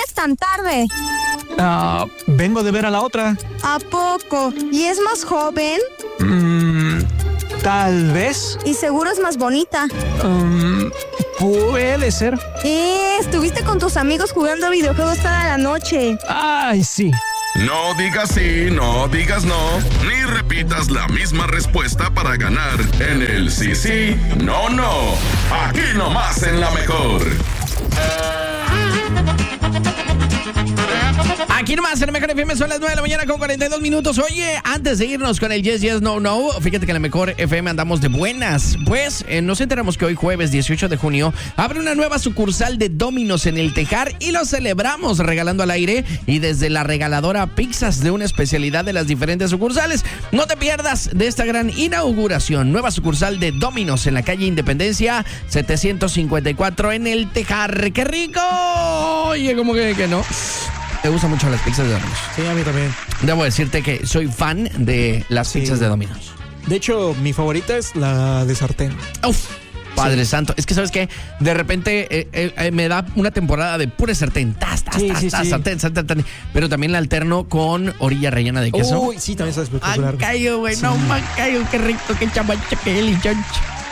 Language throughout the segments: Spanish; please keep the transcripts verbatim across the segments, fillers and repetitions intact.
vienes tan tarde? Ah, vengo de ver a la otra. ¿A poco? ¿Y es más joven? Mm, tal vez. Y seguro es más bonita. Um, puede ser. Eh, estuviste con tus amigos jugando videojuegos toda la noche. Ay, sí. No digas sí, no digas no, ni repitas la misma respuesta para ganar en el sí, sí, no, no. Aquí nomás en La Mejor. Aquí nomás en la Mejor F M son las nueve de la mañana con cuarenta y dos minutos. Oye, antes de irnos con el Yes, Yes, No, No, fíjate que en la Mejor F M andamos de buenas. Pues eh, nos enteramos que hoy jueves dieciocho de junio abre una nueva sucursal de Domino's en el Tejar y lo celebramos regalando al aire y desde la regaladora pizzas de una especialidad de las diferentes sucursales. No te pierdas de esta gran inauguración. Nueva sucursal de Domino's en la calle Independencia setecientos cincuenta y cuatro en el Tejar. ¡Qué rico! Oye, como que, que no. ¿Te gustan mucho las pizzas de Domino's? Sí, a mí también. Debo decirte que soy fan de las Sí. pizzas de Domino's. De hecho, mi favorita es la de sartén. Uf, Padre Santo. Es que, ¿sabes qué? De repente eh, eh, eh, me da una temporada de pura sartén. Tas, tas, Sí, tas, sí, tas, sí. sartén, sartén, sartén. Pero también la alterno con orilla rellena de queso. Uy, sí, también está espectacular. Mancayo, güey. No, mancayo. Qué rico, qué chamacha, qué delichoncha.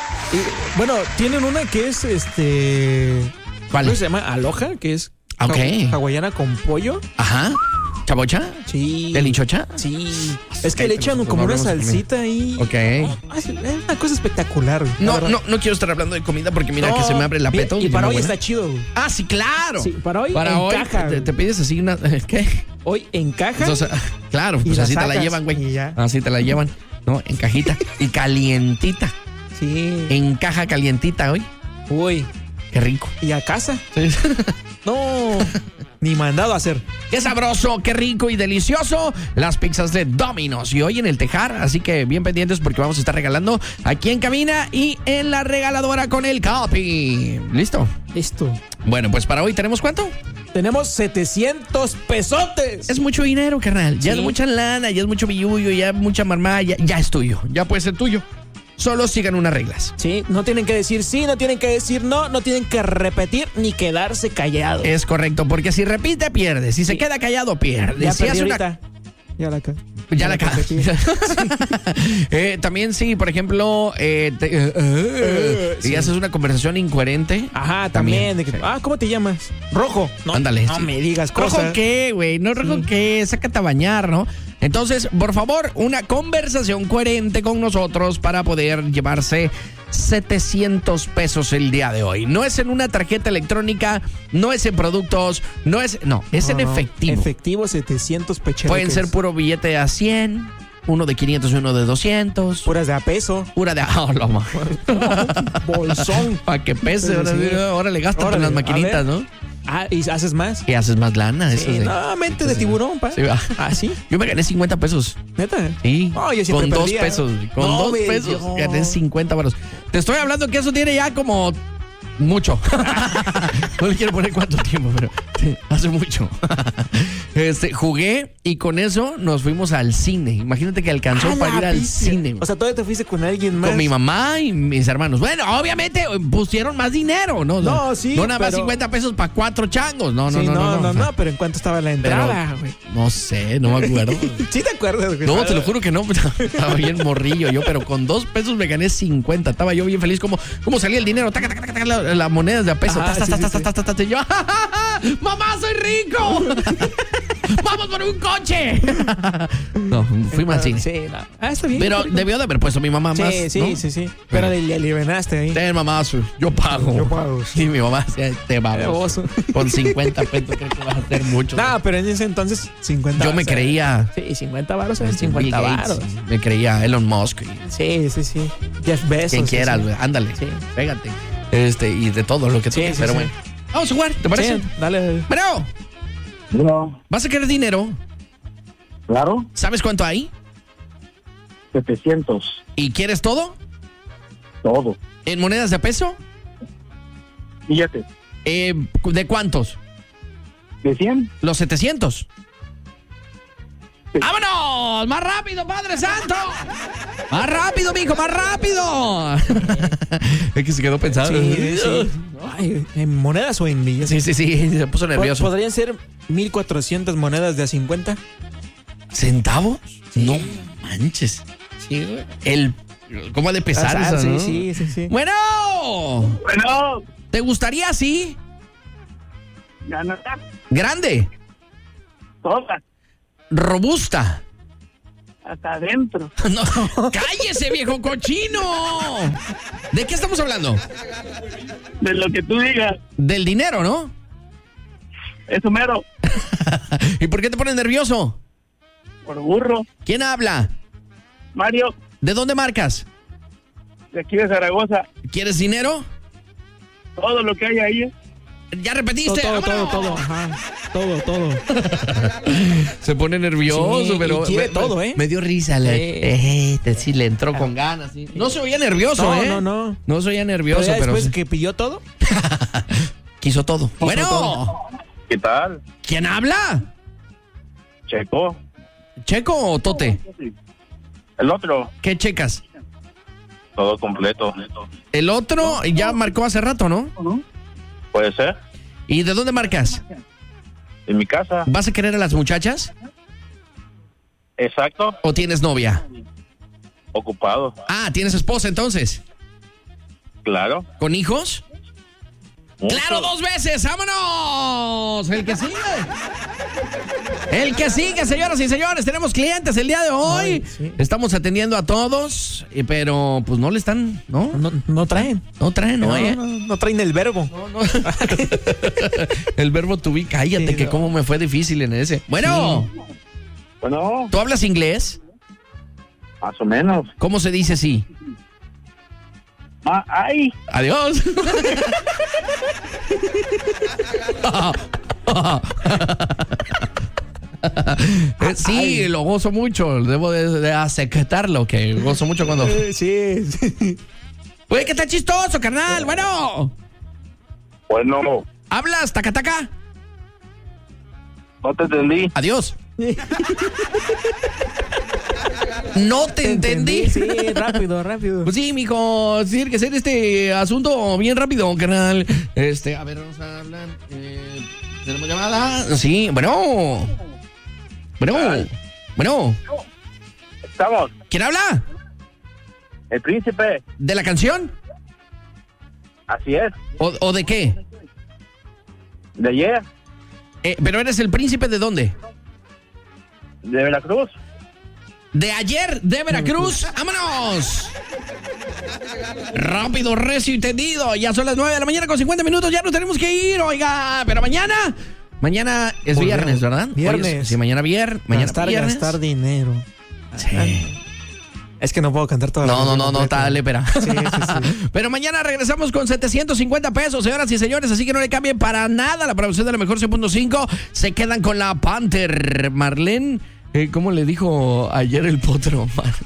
Y, bueno, tienen una que es, este... ¿Cuál? ¿Cómo se llama? Aloha, que es Ok. haw- hawaiana con pollo. Ajá. ¿Chabocha? Sí. ¿Delichocha? Sí. Es que Ay, le echan pues, como una hablemos de comida. salsita ahí. Ok. Oh, es una cosa espectacular. la No, verdad. no, no quiero estar hablando de comida porque mira No, que se me abre el mira, apeto. Y para hoy buena. está chido. Ah, sí, claro. Sí, para hoy Para encaja. hoy te, te pides así una... ¿Qué? Hoy encaja. Entonces, claro, Y pues la así te la sacas llevan, güey. y ya. Así te la llevan, ¿no? En cajita. Y calientita. Sí. En caja calientita hoy. Uy. Qué rico. ¿Y a casa? Sí. No. Ni mandado a hacer. Qué sabroso, qué rico y delicioso. Las pizzas de Domino's. Y hoy en el Tejar. Así que bien pendientes porque vamos a estar regalando aquí en cabina y en la regaladora con el Capi. ¿Listo? Listo. Bueno, pues para hoy tenemos ¿cuánto? Tenemos setecientos pesotes. Es mucho dinero, carnal. Ya Sí. es mucha lana, ya es mucho billullo, ya mucha marmada, ya, ya es tuyo. Ya puede ser tuyo. Solo sigan unas reglas. Sí, no tienen que decir sí, no tienen que decir no, no tienen que repetir ni quedarse callados. Es correcto, porque si repite, pierde. Si se Sí. queda callado, pierde. Ya si perdí hace una- ahorita. Ya la ca- Ya la ca- repetí. eh, También sí, por ejemplo, eh, te- eh, eh, sí. si haces una conversación incoherente. Ajá, también. de que- Sí. ah, ¿cómo te llamas? Rojo. No, Ándale. No sí. me digas ¿Rojo cosas. qué, güey? No, rojo Sí. qué. Sácate a bañar, ¿no? Entonces, por favor, una conversación coherente con nosotros para poder llevarse setecientos pesos el día de hoy. No es en una tarjeta electrónica, no es en productos, no es... No, es No, en no. efectivo. Efectivo, setecientos pecheroques. Pueden ser puro billete de a cien, uno de quinientos y uno de doscientos. Puras de a peso. Pura de... Ah, la ma- Bolsón. Para que pese, ahora, Sí. sí, ahora le gastas con Órale, las a maquinitas, ver. ¿no? Ah, ¿y haces más? Y haces más lana, eso Sí, sí. no, mente de tiburón, pa. Sí, va. ¿Ah, sí? Yo me gané cincuenta pesos. ¿Neta? Sí, No, yo siempre con dos perdía. pesos. Con No, dos me- pesos yo- gané cincuenta varos. Te estoy hablando que eso tiene ya como mucho. No le quiero poner cuánto tiempo, pero sí, hace mucho. Este, jugué y con eso nos fuimos al cine. Imagínate que alcanzó Ah, para la ir al bestia. cine. O sea, todavía te fuiste con alguien más. Con mi mamá y mis hermanos. Bueno, obviamente pusieron más dinero, ¿no? No, sí, No nada más pero- cincuenta pesos para cuatro changos. No, no, Sí, no, no. no, o sea, no, pero ¿en cuánto estaba la entrada, güey? No sé, no me acuerdo. ¿Sí te acuerdas, güey? No, te lo juro que no. Estaba bien morrillo yo, pero con dos pesos me gané cincuenta. Estaba yo bien feliz como, como salía el dinero. Taca, taca, taca, taca, la- las monedas de a peso. Ajá, Tas, tas, sí, tas, sí, tas, sí. tas, tas, tas, tas, y yo, ¡ja, ja, ja! ¡Mamá, soy rico! ¡Vamos por un coche! No, fuimos al cine. Sí, no. Ah, está bien. Pero está bien. debió de haber puesto mi mamá Sí, más. sí, ¿no? sí, sí. Pero le, le alivianaste ahí. Ten, mamá, su- yo pago. Yo pago. Sí, mi mamá, sí, te Qué vamos. oso. Con cincuenta pesos creo que vas a hacer mucho. No, pero en ese entonces cincuenta. Yo me o sea, creía. Sí, cincuenta varos eran Bill cincuenta Gates, varos. me creía Elon Musk. y Sí, sí, sí. Jeff Bezos. Quien sí, quieras, sí. güey. Ándale. Sí. Pégate. Este, y de todo lo que tú Sí, quieras, sí, pero sí. bueno. Vamos a jugar, ¿te parece? Sí, dale. Pero, No, ¿vas a querer dinero? claro, ¿Sabes cuánto hay? setecientos, ¿Y quieres todo? todo. ¿En monedas de peso? Billete, Eh, ¿De cuántos? de cien, ¿Los setecientos? Sí. ¡Vámonos! ¡Más rápido, Padre Santo! ¡Más rápido, mijo! ¡Más rápido! Es que se quedó pensando. Sí, sí. Ay, ¿en monedas o en billetes? Sí, sí, sí, se puso nervioso. ¿Podrían ser mil cuatrocientas monedas de a cincuenta? ¿Centavos? Sí. No manches. Sí, güey. El... ¿Cómo ha de pesar Ah, eso, sí, no? sí, sí, sí. Bueno, Bueno, ¿te gustaría así? ganar Grande, todas, robusta. hasta adentro. No, cállese, viejo cochino. ¿De qué estamos hablando? De lo que tú digas, Del dinero, ¿no? eso mero, ¿Y por qué te pones nervioso? por burro. ¿Quién habla? Mario, ¿De dónde marcas? de aquí de Zaragoza, ¿Quieres dinero? todo lo que hay ahí, Ya Todo, repetiste. todo, todo, ¡Vámonos! todo. Ajá. Todo, todo. Se pone nervioso, Sí, pero y quiere me, todo, me- ¿eh? me dio risa. Le, Sí. eh, te- sí, le entró con ganas. sí. No se oía nervioso, No, ¿eh? no, no. No se oía Pero nervioso, ya pero, después sí. que pidió todo. quiso todo. Bueno, todo. ¿qué tal? ¿quién habla? Checo, ¿Checo o Tote? el otro, ¿Qué checas? todo completo. El otro ya marcó hace rato, ¿no? Puede ser, ¿Y de dónde marcas? en mi casa, ¿Vas a querer a las muchachas exacto, o tienes novia? ocupado, Ah, ¿tienes esposa entonces? claro. ¿Con hijos? mucho. ¡Claro, dos veces! ¡Vámonos! El que sigue. El que sigue, señoras y señores. Tenemos clientes el día de hoy. Ay, sí. Estamos atendiendo a todos, eh, pero pues no le están, ¿no? No, no traen. No traen, no, No, ¿eh? no, no traen el verbo. No, no. El verbo to be, cállate, Sí, que no. cómo me fue difícil en ese. Bueno, Bueno, ¿tú hablas inglés? más o menos. ¿Cómo se dice sí? Ah, ay, Adiós. Eh, sí, lo gozo mucho. Debo de, de aceptarlo, que gozo mucho cuando... Eh, sí, sí. Oye, ¿qué tal chistoso, carnal? Bueno, bueno, ¿hablas tacataca? no te entendí. Adiós. No te entendí. Sí, rápido, rápido. Pues sí, mijo, sí, hay que hacer este asunto bien rápido, carnal. Este, a ver, vamos a hablar. Eh, ¿Tenemos llamada? Sí, bueno. Bueno. Bueno. Estamos, ¿Quién habla? el príncipe, ¿De la canción? así es, ¿O, o de qué? de ayer, Eh, ¿Pero eres el príncipe de dónde? de Veracruz. De ayer, de Veracruz. ¡Vámonos! Rápido, recio y tendido. Ya son las nueve de la mañana con cincuenta minutos. Ya nos tenemos que ir, oiga. Pero mañana... Mañana es Volvemos. viernes, ¿verdad? Viernes. Hoy es- sí, mañana viernes. Mañana gastar, viernes. gastar dinero. Sí. Es que no puedo cantar toda la No, no, canción no, no, completa. dale, espera. Sí, sí, sí. Pero mañana regresamos con setecientos cincuenta pesos, señoras y señores, así que no le cambien para nada la producción de la mejor cien punto cinco. Se quedan con la Panther. Marlene, eh, ¿cómo le dijo ayer el potro?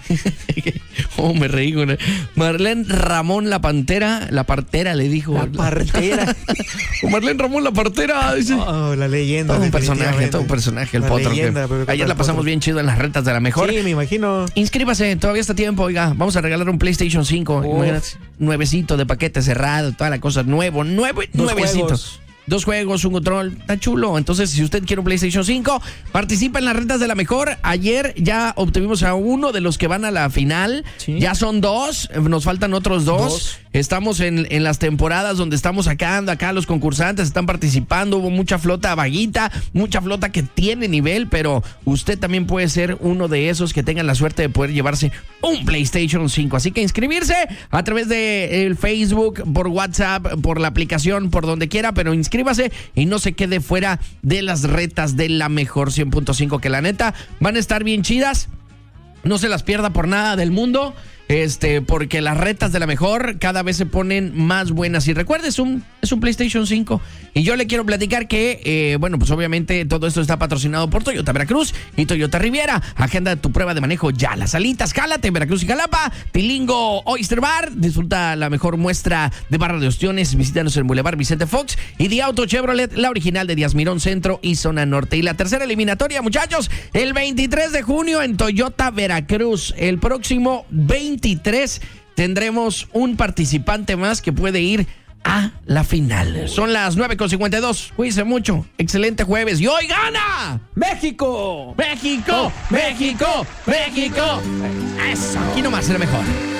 Oh, me reí con él. Marlene Ramón la Pantera, la partera le dijo. La partera. O Marlene Ramón la partera. Dice. Oh, la leyenda. Todo un personaje, definitivamente. todo un personaje, el La potro. que leyenda, pero ayer la el pasamos potro. bien chido en las retas de la mejor. Sí, me imagino. Inscríbase, todavía está tiempo, oiga. Vamos a regalar un PlayStation cinco. Uf. Imagínate, nuevecito de paquete cerrado, toda la cosa nuevo, nuevo, Dos nuevecito. juegos. Dos juegos, un control, está chulo. Entonces, si usted quiere un PlayStation cinco, participa en las retas de la mejor. Ayer ya obtuvimos a uno de los que van a la final. Sí. Ya son dos, nos faltan otros dos. Dos. Estamos en, en las temporadas donde estamos sacando acá los concursantes, están participando. Hubo mucha flota vaguita, mucha flota que tiene nivel, pero usted también puede ser uno de esos que tengan la suerte de poder llevarse un PlayStation cinco. Así que inscribirse a través de el Facebook, por WhatsApp, por la aplicación, por donde quiera, pero inscríbase y no se quede fuera de las retas de la mejor cien punto cinco, que la neta van a estar bien chidas. No se las pierda por nada del mundo. Este, porque las retas de la mejor cada vez se ponen más buenas. Y recuerde, es un, es un PlayStation cinco. Y yo le quiero platicar que, eh, bueno, pues obviamente todo esto está patrocinado por Toyota Veracruz y Toyota Riviera. Agenda tu prueba de manejo ya. Las alitas, jálate, Veracruz y Jalapa. Tilingo Oyster Bar. Disfruta la mejor muestra de barra de ostiones. Visítanos en Boulevard Vicente Fox. Y The Auto Chevrolet, la original de Díaz Mirón Centro y Zona Norte. Y la tercera eliminatoria, muchachos, el veintitrés de junio en Toyota Veracruz. El próximo veintitrés tendremos un participante más que puede ir a la final. Son las nueve con cincuenta y dos. Cuídense mucho. Excelente jueves. Y hoy gana ¡México! México, México, México. Eso, aquí nomás será mejor.